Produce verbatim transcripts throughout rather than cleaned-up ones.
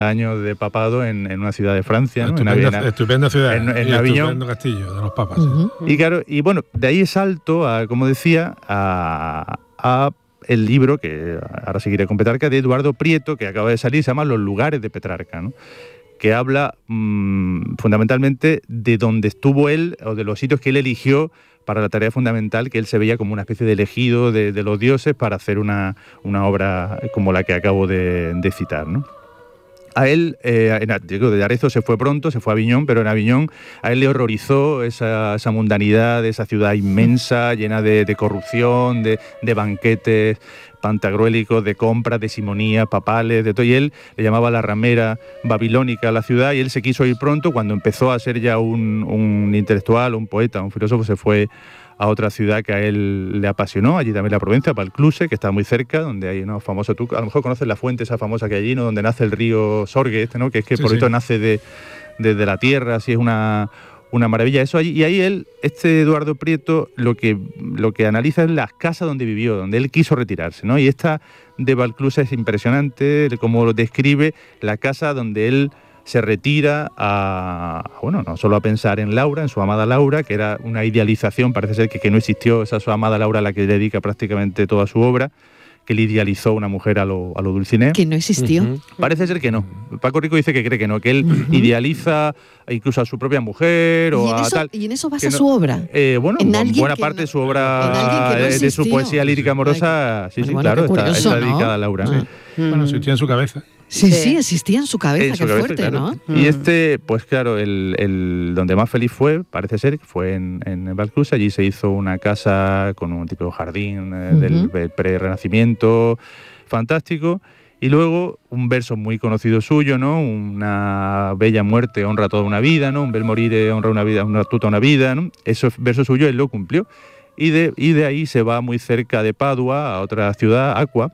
años de papado en, en una ciudad de Francia, ¿no? Estupenda, en Avignon, estupenda ciudad, en, en y Avignon. Estupendo castillo de los papas. Uh-huh. Sí. Y claro, y bueno, de ahí salto a, como decía, a, a el libro, que ahora seguiré con Petrarca, de Eduardo Prieto, que acaba de salir, se llama Los lugares de Petrarca, ¿no? Que habla mmm, fundamentalmente de donde estuvo él, o de los sitios que él eligió para la tarea fundamental, que él se veía como una especie de elegido de, de los dioses para hacer una, una obra como la que acabo de, de citar, ¿no? A él, eh, en, digo, de Arezzo se fue pronto, se fue a Aviñón, pero en Aviñón a él le horrorizó esa, esa mundanidad de esa ciudad inmensa, llena de, de corrupción, de, de banquetes pantagruélicos, de compras, de simonías, papales, de todo. Y él le llamaba la ramera babilónica a la ciudad, y él se quiso ir pronto. Cuando empezó a ser ya un, un intelectual, un poeta, un filósofo, se fue a otra ciudad que a él le apasionó, allí también la Provenza, Valcluse, que está muy cerca, donde hay unos famosos, tú a lo mejor conoces la fuente esa famosa que hay allí, ¿no? Donde nace el río Sorgue, este, ¿no? Que es que sí, por esto sí. nace de, de, de la tierra, así es una, una maravilla. Eso allí, y ahí él, este Eduardo Prieto, lo que, lo que analiza es las casas donde vivió, donde él quiso retirarse, ¿no? Y esta de Valcluse es impresionante, como lo describe, la casa donde él se retira a, bueno, no solo a pensar en Laura, en su amada Laura, que era una idealización, parece ser que, que no existió esa su amada Laura a la que dedica prácticamente toda su obra, que le idealizó una mujer a lo, a lo Dulcinea. Que no existió. Uh-huh. Parece ser que no. Paco Rico dice que cree que no, que él uh-huh. idealiza incluso a su propia mujer o a eso, tal. ¿Y en eso basa no, su obra? Eh, bueno, en buena parte no, de su obra, no de su poesía lírica amorosa, sí, sí, bueno, claro, curioso, está, está ¿no? dedicada a Laura. Sí. Mm. Bueno, existía en su cabeza. Sí, sí, sí, existía en su cabeza, en su qué cabeza, fuerte, claro. ¿no? Y este, pues claro, el, el donde más feliz fue, parece ser, fue en, en Valcluse. Allí se hizo una casa con un tipo de jardín eh, uh-huh. del, del pre-renacimiento, fantástico. Y luego un verso muy conocido suyo, ¿no? Una bella muerte honra toda una vida, ¿no? Un bel morir honra una vida, una toda una vida, ¿no? Ese verso suyo él lo cumplió. Y de, y de ahí se va muy cerca de Padua, a otra ciudad, Aqua,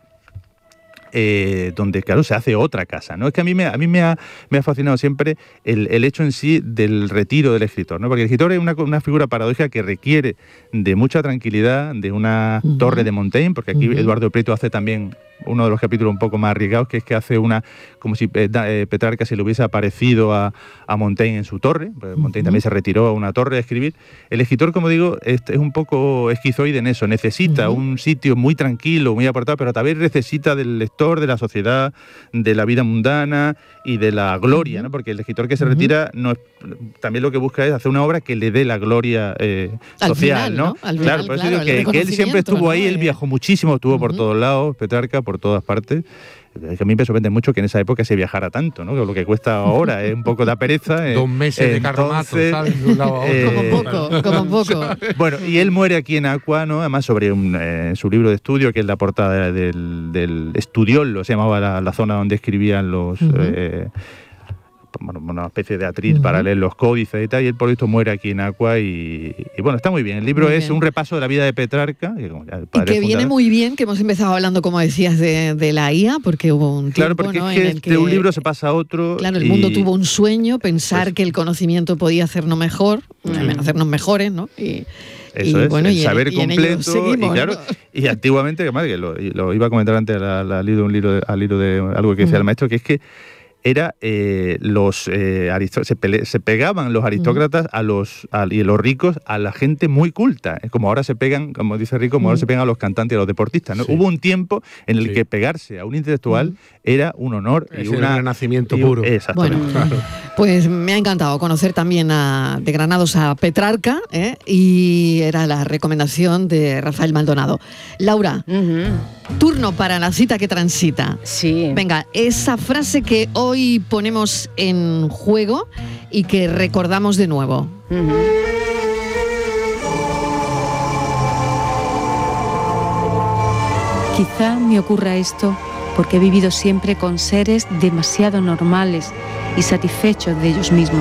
Eh, donde, claro, se hace otra casa, ¿no? Es que a mí me, a mí me, ha, me ha fascinado siempre el, el hecho en sí del retiro del escritor, ¿no? Porque el escritor es una, una figura paradójica que requiere de mucha tranquilidad, de una uh-huh. torre de Montaigne, porque aquí uh-huh. Eduardo Prieto hace también uno de los capítulos un poco más arriesgados, que es que hace una, como si eh, Petrarca se le hubiese aparecido a, a Montaigne en su torre. Pues Montaigne uh-huh. también se retiró a una torre a escribir. El escritor, como digo, es, es un poco esquizoide en eso, necesita uh-huh. un sitio muy tranquilo, muy apartado, pero también necesita del lector, de la sociedad, de la vida mundana y de la gloria, ¿no? Porque el escritor que se uh-huh. retira no es, también lo que busca es hacer una obra que le dé la gloria eh, social, final, ¿no? ¿no? Al claro, final, por eso claro, digo que, que él siempre estuvo ¿no? ahí, él viajó muchísimo, estuvo uh-huh. por todos lados, Petrarca, por todas partes. Es que a mí me sorprende mucho que en esa época se viajara tanto, ¿no? Lo que cuesta ahora es un poco da pereza. Dos meses de carromato, ¿sabes? De un lado a otro. Eh, como poco, como poco. Bueno, y él muere aquí en Aqua, ¿no? Además sobre un, eh, su libro de estudio, que es la portada del, del Estudiolo, se llamaba la, la zona donde escribían los... Uh-huh. eh, bueno, una especie de atril uh-huh. para leer los códices y tal, y él por esto muere aquí en Aqua y, y bueno, está muy bien. El libro muy es bien. Un repaso de la vida de Petrarca. Que, como ya, y que viene muy bien, que hemos empezado hablando, como decías, de, de la I A, porque hubo un tiempo, claro, porque ¿no? es que en el que de un libro se pasa a otro. Claro, el y, mundo tuvo un sueño, pensar pues, que el conocimiento podía hacernos mejor, uh-huh. hacernos mejores, ¿no? Y, Eso y, es, bueno, el y saber en, completo. Y, seguimos, y claro, ¿no? Y antiguamente, que lo, lo iba a comentar antes al hilo de, al hilo de algo que decía uh-huh. el maestro, que es que era eh, los eh, aristó- se, pele- se pegaban los aristócratas uh-huh. a los a, y los ricos a la gente muy culta, como ahora se pegan, como dice Rico, como uh-huh. ahora se pegan a los cantantes y a los deportistas, ¿no? Sí. Hubo un tiempo en el sí. que pegarse a un intelectual uh-huh. era un honor es y un renacimiento puro. Exactamente. Bueno, claro. Pues me ha encantado conocer también a, de Granados a Petrarca, ¿eh? Y era la recomendación de Rafael Maldonado. Laura, uh-huh. turno para la cita que transita. Sí. Venga, esa frase que hoy ponemos en juego y que recordamos de nuevo. Uh-huh. Quizá me ocurra esto porque he vivido siempre con seres demasiado normales y satisfechos de ellos mismos.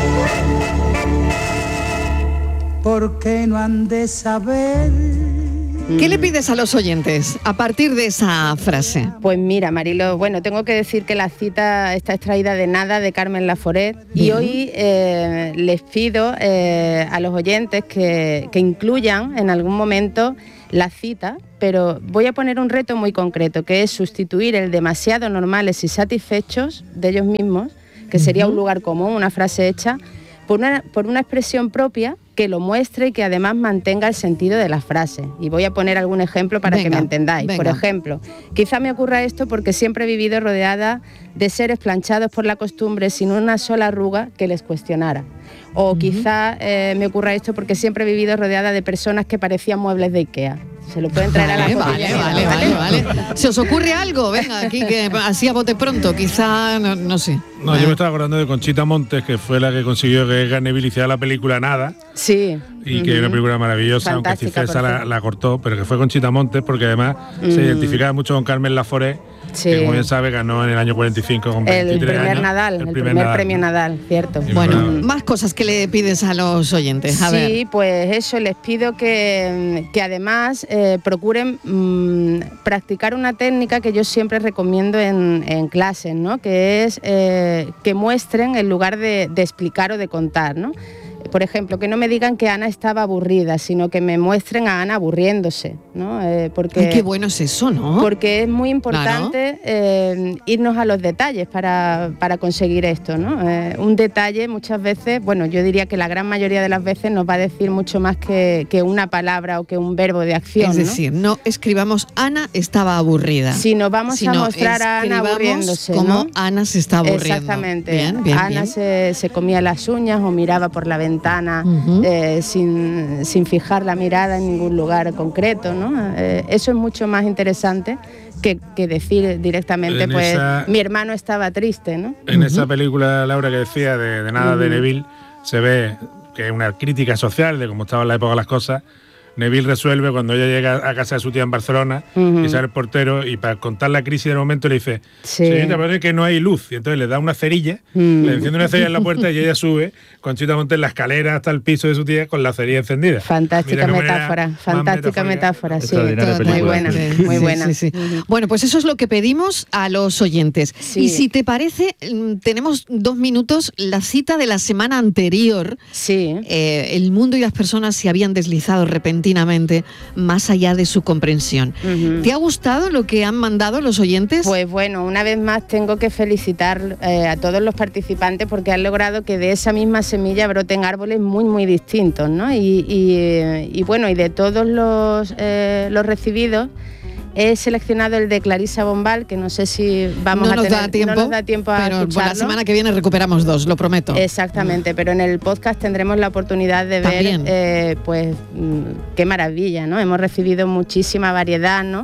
¿Por qué no han de saber? ¿Qué le pides a los oyentes a partir de esa frase? Pues mira, Marilo, bueno, tengo que decir que la cita está extraída de Nada, de Carmen Laforet, y uh-huh. hoy eh, les pido eh, a los oyentes que, que incluyan en algún momento la cita, pero voy a poner un reto muy concreto, que es sustituir el demasiado normales y satisfechos de ellos mismos, que sería un lugar común, una frase hecha, por una, por una expresión propia que lo muestre y que además mantenga el sentido de la frase. Y voy a poner algún ejemplo para venga, que me entendáis. Venga. Por ejemplo, quizá me ocurra esto porque siempre he vivido rodeada de seres planchados por la costumbre sin una sola arruga que les cuestionara. O uh-huh. quizá eh, me ocurra esto porque siempre he vivido rodeada de personas que parecían muebles de Ikea. Se lo pueden traer vale, a la vale, vale, vale, vale, vale. ¿Se os ocurre algo? Venga, aquí que así a bote pronto, quizá, no, no sé. No, yo me estaba acordando de Conchita Montes, que fue la que consiguió que Edgar Neville hiciera la película Nada. Sí. Y que es uh-huh. una película maravillosa, fantástica, aunque Cifesa la, la cortó, pero que fue Conchita Montes, porque además uh-huh. se identificaba mucho con Carmen Laforet, sí. que como bien sabe ganó en el año cuarenta y cinco con veintitrés el primer años, Nadal, el, el primer, primer Nadal. premio Nadal, cierto. Y bueno, bueno, más cosas que le pides a los oyentes. A sí, ver. pues eso, les pido que, que además eh, procuren mmm, practicar una técnica que yo siempre recomiendo en, en clases, ¿no? Que es eh, que muestren en lugar de, de explicar o de contar, ¿no? Por ejemplo, que no me digan que Ana estaba aburrida, sino que me muestren a Ana aburriéndose, ¿no? Eh, porque, Ay, qué bueno es eso, ¿no? Porque es muy importante claro. eh, irnos a los detalles para, para conseguir esto, ¿no? Eh, un detalle muchas veces, bueno, yo diría que la gran mayoría de las veces nos va a decir mucho más que, que una palabra o que un verbo de acción, Es decir, no, no escribamos Ana estaba aburrida. Sino vamos sino a mostrar a Ana aburriéndose, como ¿no? Ana se está aburriendo. Exactamente. Bien, bien, Ana bien. Se, se comía las uñas o miraba por la ventana ventana uh-huh. eh, sin, sin fijar la mirada en ningún lugar concreto, ¿no? Eh, eso es mucho más interesante que, que decir directamente, en pues esa, mi hermano estaba triste, ¿no? En uh-huh. esa película, Laura, que decía de, de Nada uh-huh. de Neville, se ve que es una crítica social de cómo estaban en la época las cosas. Neville resuelve cuando ella llega a casa de su tía en Barcelona uh-huh. y sale el portero y para contar la crisis del momento le dice sí. señorita, parece que no hay luz, y entonces le da una cerilla, uh-huh. le enciende una cerilla en la puerta y ella sube Conchita Montes en la escalera hasta el piso de su tía con la cerilla encendida. Fantástica metáfora, fantástica metáfora, sí, muy buena, sí, muy buena. Sí, sí, sí. Uh-huh. Bueno, pues eso es lo que pedimos a los oyentes. Sí. Y si te parece, tenemos dos minutos, la cita de la semana anterior. Sí. Eh, el mundo y las personas se habían deslizado repentinamente más allá de su comprensión. Uh-huh. ¿Te ha gustado lo que han mandado los oyentes? Pues bueno, una vez más tengo que felicitar eh, a todos los participantes porque han logrado que de esa misma semilla broten árboles muy muy distintos, ¿no? Y, y, y bueno, y de todos los, eh, los recibidos he seleccionado el de Clarisa Bombal, que no sé si vamos no a nos tener, da tiempo, no nos da tiempo a pero escucharlo. La semana que viene recuperamos dos, lo prometo. Exactamente, pero en el podcast tendremos la oportunidad de También. ver, eh, pues, qué maravilla, ¿no? Hemos recibido muchísima variedad, ¿no?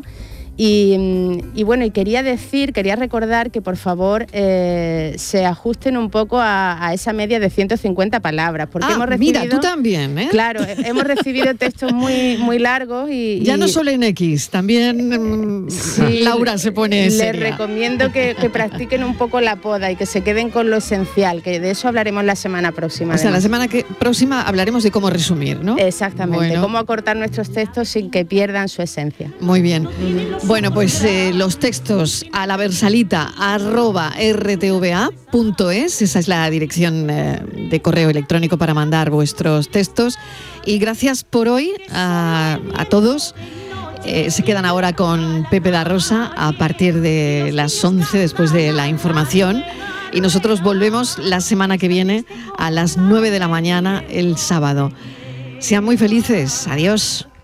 Y, y bueno, y quería decir, quería recordar que por favor eh, se ajusten un poco a, a esa media de ciento cincuenta palabras, porque ah, hemos recibido... mira, tú también, ¿eh? Claro, hemos recibido textos muy, muy largos y... Ya y, no solo en X, también sí, Laura se pone seria. Les recomiendo que, que practiquen un poco la poda y que se queden con lo esencial, que de eso hablaremos la semana próxima. O sea, además. la semana que, próxima hablaremos de cómo resumir, ¿no? Exactamente, bueno. cómo acortar nuestros textos sin que pierdan su esencia. Muy bien. Mm. Bueno, pues eh, los textos a la versalita arroba r t v a punto es, esa es la dirección eh, de correo electrónico para mandar vuestros textos. Y gracias por hoy a, a todos. Eh, se quedan ahora con Pepe da Rosa a partir de las once después de la información. Y nosotros volvemos la semana que viene a las nueve de la mañana el sábado. Sean muy felices. Adiós.